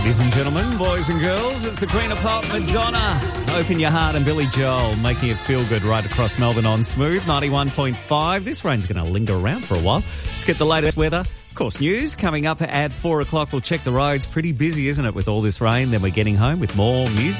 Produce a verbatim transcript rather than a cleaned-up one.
Ladies and gentlemen, boys and girls, it's the Queen of Pop, Madonna. Open your heart, and Billy Joel, making it feel good right across Melbourne on Smooth, ninety-one point five. This rain's going to linger around for a while. Let's get the latest weather. Of course, news coming up at four o'clock. We'll check the roads. Pretty busy, isn't it, with all this rain? Then we're getting home with more music.